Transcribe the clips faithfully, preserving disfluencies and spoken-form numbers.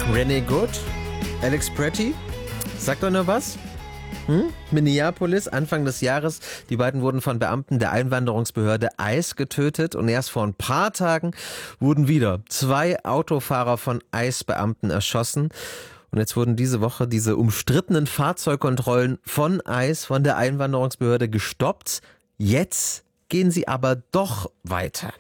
René Good, Alex Pretty, sagt euch noch was? Hm? Minneapolis, Anfang des Jahres. Die beiden wurden von Beamten der Einwanderungsbehörde I C E getötet. Und erst vor ein paar Tagen wurden wieder zwei Autofahrer von I C E-Beamten erschossen. Und jetzt wurden diese Woche diese umstrittenen Fahrzeugkontrollen von I C E, von der Einwanderungsbehörde, gestoppt. Jetzt gehen sie aber doch weiter.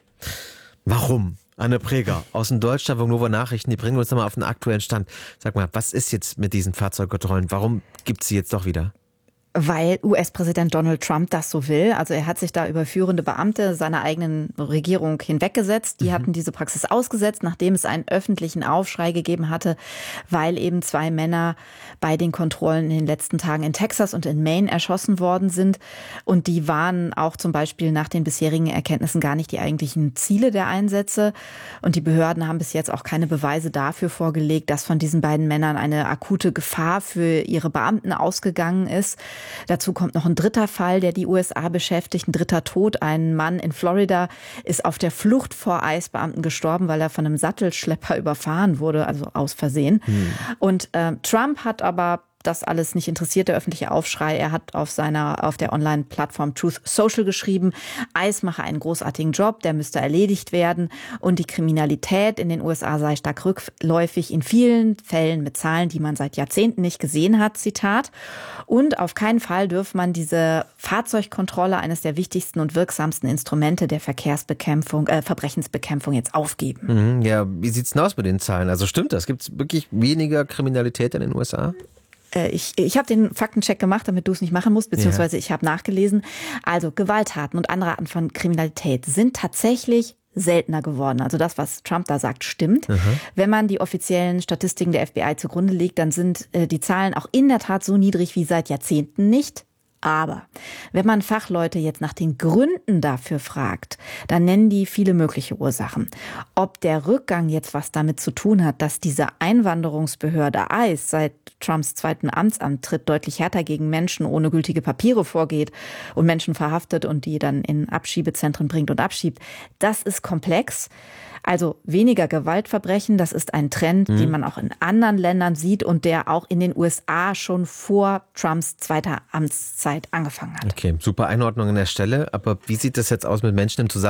Warum? Anne Preger aus dem Deutschlandfunk Nova Nachrichten, die bringen uns nochmal auf den aktuellen Stand. Sag mal, was ist jetzt mit diesen Fahrzeugkontrollen? Warum gibt es sie jetzt doch wieder? Weil U S-Präsident Donald Trump das so will. Also er hat sich da über führende Beamte seiner eigenen Regierung hinweggesetzt. Die mhm. hatten diese Praxis ausgesetzt, nachdem es einen öffentlichen Aufschrei gegeben hatte, weil eben zwei Männer bei den Kontrollen in den letzten Tagen in Texas und in Maine erschossen worden sind. Und die waren auch zum Beispiel nach den bisherigen Erkenntnissen gar nicht die eigentlichen Ziele der Einsätze. Und die Behörden haben bis jetzt auch keine Beweise dafür vorgelegt, dass von diesen beiden Männern eine akute Gefahr für ihre Beamten ausgegangen ist. Dazu kommt noch ein dritter Fall, der die U S A beschäftigt. Ein dritter Tod. Ein Mann in Florida ist auf der Flucht vor I C E-Beamten gestorben, weil er von einem Sattelschlepper überfahren wurde, also aus Versehen. Hm. Und äh, Trump hat aber das alles nicht interessiert, der öffentliche Aufschrei. Er hat auf seiner, auf der Online-Plattform Truth Social geschrieben, I C E mache einen großartigen Job, der müsste erledigt werden. Und die Kriminalität in den U S A sei stark rückläufig, in vielen Fällen mit Zahlen, die man seit Jahrzehnten nicht gesehen hat, Zitat. Und auf keinen Fall dürfe man diese Fahrzeugkontrolle, eines der wichtigsten und wirksamsten Instrumente der Verkehrsbekämpfung, äh, Verbrechensbekämpfung, jetzt aufgeben. Mhm, ja, wie sieht's denn aus mit den Zahlen? Also stimmt das? Gibt es wirklich weniger Kriminalität in den U S A? Ich, ich habe den Faktencheck gemacht, damit du es nicht machen musst, beziehungsweise ich habe nachgelesen. Also Gewalttaten und andere Arten von Kriminalität sind tatsächlich seltener geworden. Also das, was Trump da sagt, stimmt. Aha. Wenn man die offiziellen Statistiken der F B I zugrunde legt, dann sind äh, die Zahlen auch in der Tat so niedrig wie seit Jahrzehnten nicht. Aber wenn man Fachleute jetzt nach den Gründen dafür fragt, dann nennen die viele mögliche Ursachen. Ob der Rückgang jetzt was damit zu tun hat, dass diese Einwanderungsbehörde I C E seit Trumps zweiten Amtsantritt deutlich härter gegen Menschen ohne gültige Papiere vorgeht und Menschen verhaftet und die dann in Abschiebezentren bringt und abschiebt, das ist komplex. Also weniger Gewaltverbrechen, das ist ein Trend, mhm. den man auch in anderen Ländern sieht und der auch in den U S A schon vor Trumps zweiter Amtszeit angefangen hat. Okay, super Einordnung an der Stelle. Aber wie sieht das jetzt aus mit Menschen im Zusammenhang?